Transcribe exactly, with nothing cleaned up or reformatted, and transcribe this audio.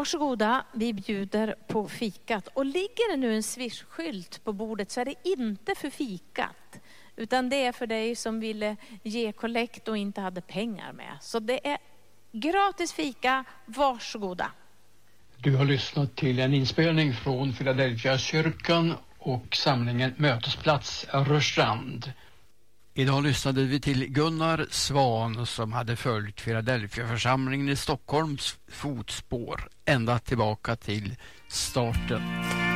Varsågoda, vi bjuder på fikat. Och ligger det nu en swishskylt på bordet så är det inte för fikat. Utan det är för dig som ville ge kollekt och inte hade pengar med. Så det är gratis fika, varsågoda. Du har lyssnat till en inspelning från Philadelphia kyrkan och samlingen Mötesplats Rörstrand. Idag lyssnade vi till Gunnar Svan som hade följt Philadelphia-församlingen i Stockholms fotspår ända tillbaka till starten.